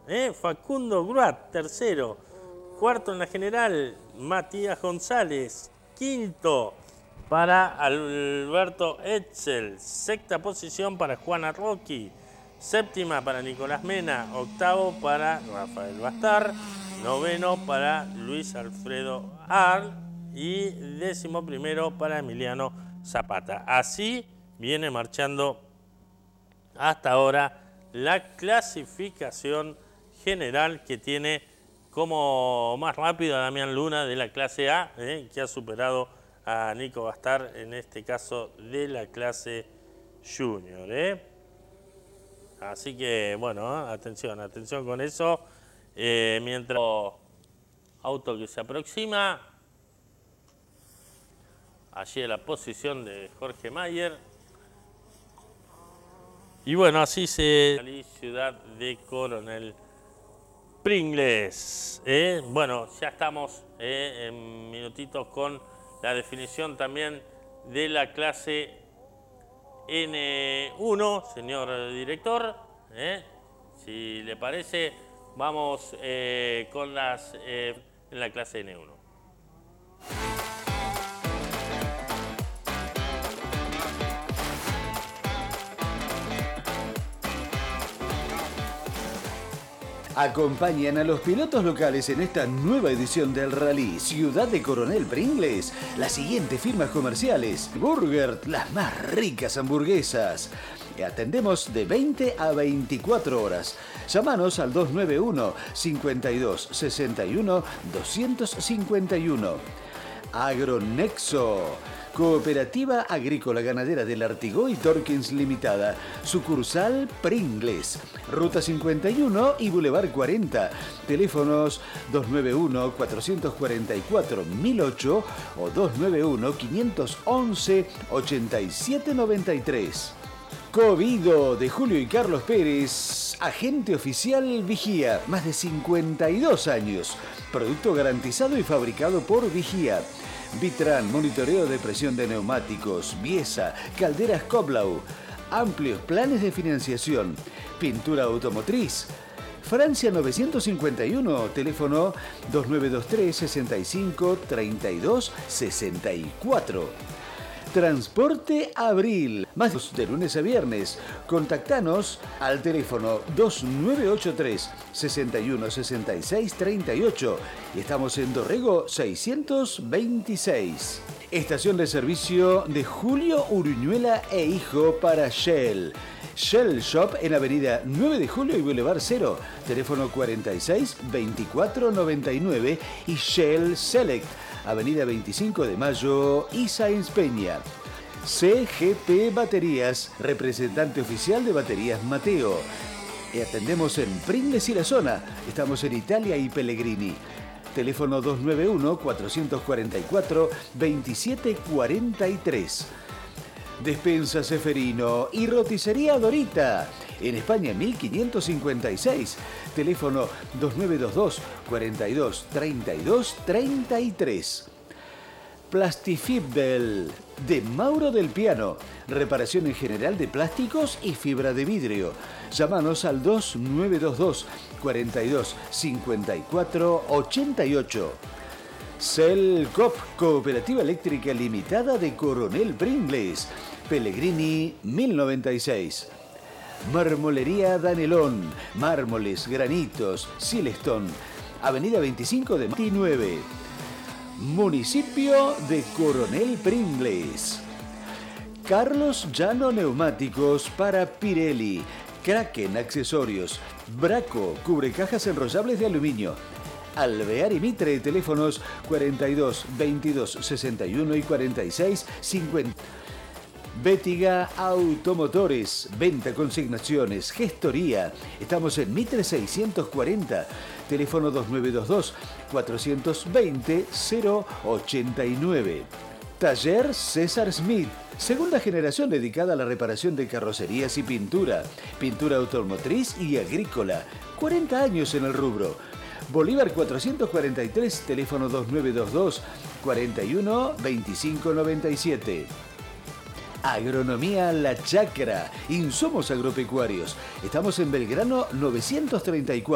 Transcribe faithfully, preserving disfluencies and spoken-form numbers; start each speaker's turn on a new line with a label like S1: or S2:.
S1: ¿eh? Facundo Gruat, tercero. Cuarto en la general, Matías González. Quinto para Alberto Etzel. Sexta posición para Juana Rocchi. Séptima para Nicolás Mena. Octavo para Rafael Bastar. Noveno para Luis Alfredo Arl. Y décimo primero para Emiliano Zapata. Así viene marchando hasta ahora la clasificación general, que tiene como más rápido a Damián Luna de la clase A, eh, que ha superado a Nico Bastar, en este caso de la clase Junior. Eh. Así que, bueno, eh, atención, atención con eso. Eh, mientras auto que se aproxima, allí en la posición de Jorge Mayer. Y bueno, así se... Ciudad de Coronel Pringles. ¿eh? Bueno, ya estamos eh, en minutitos con la definición también de la clase N uno, señor director. ¿eh? Si le parece, vamos eh, con las eh, en la clase N uno.
S2: Acompañan a los pilotos locales en esta nueva edición del Rally Ciudad de Coronel Pringles las siguientes firmas comerciales: Burger, las más ricas hamburguesas. Atendemos de veinte a veinticuatro horas. Llámanos al dos nueve uno, cincuenta y dos, sesenta y uno, doscientos cincuenta y uno. Agronexo, Cooperativa Agrícola Ganadera del Artigoy Torkins Limitada, sucursal Pringles, Ruta cincuenta y uno y Boulevard cuarenta, teléfonos dos nueve uno, cuatrocientos cuarenta y cuatro, mil ocho o dos nueve uno, quinientos once, ochenta y siete noventa y tres. Covido de Julio y Carlos Pérez, agente oficial Vigía, más de cincuenta y dos años, producto garantizado y fabricado por Vigía. Vitran, monitoreo de presión de neumáticos, Biesa, calderas Koblau, amplios planes de financiación, pintura automotriz. Francia novecientos cincuenta y uno, teléfono dos nueve dos tres, sesenta y cinco, treinta y dos, sesenta y cuatro. Transporte Abril, más de lunes a viernes. Contactanos al teléfono dos nueve ocho tres, sesenta y uno, sesenta y seis, treinta y ocho y estamos en Dorrego seiscientos veintiséis. Estación de servicio de Julio Uruñuela e Hijo para Shell. Shell Shop en Avenida nueve de Julio y Boulevard Cero, teléfono cuarenta y seis, veinticuatro, noventa y nueve, y Shell Select, Avenida veinticinco de Mayo y Sáenz Peña. C G P Baterías, representante oficial de Baterías Mateo. Y atendemos en Pringles y la zona. Estamos en Italia y Pellegrini. Teléfono dos nueve uno, cuatrocientos cuarenta y cuatro, veintisiete cuarenta y tres. Despensa Seferino y Roticería Dorita. En España mil quinientos cincuenta y seis. Teléfono dos nueve dos dos, cuarenta y dos, treinta y dos, treinta y tres. Plastifibel de Mauro del Piano. Reparación en general de plásticos y fibra de vidrio. Llámanos al dos nueve dos dos, cuarenta y dos, cincuenta y cuatro, ochenta y ocho. Celcop, Cooperativa Eléctrica Limitada de Coronel Pringles, Pellegrini mil noventa y seis. Marmolería Danelón, mármoles, granitos, silestone, Avenida veinticinco de Mayo nueve. Municipio de Coronel Pringles. Carlos Llano Neumáticos para Pirelli, Kraken Accesorios, Braco, cubrecajas enrollables de aluminio. Alvear y Mitre, teléfonos cuarenta y dos, veintidós, sesenta y uno y cuarenta y seis, cincuenta. Bétiga Automotores, venta, consignaciones, gestoría. Estamos en Mitre seiscientos cuarenta, teléfono dos nueve dos dos, cuatrocientos veinte, cero ochenta y nueve. Taller César Smith, segunda generación dedicada a la reparación de carrocerías y pintura, pintura automotriz y agrícola, cuarenta años en el rubro. Bolívar cuatrocientos cuarenta y tres, teléfono dos nueve dos dos, cuarenta y uno, veinticinco noventa y siete. Agronomía La Chacra, insumos agropecuarios. Estamos en Belgrano novecientos treinta y cuatro.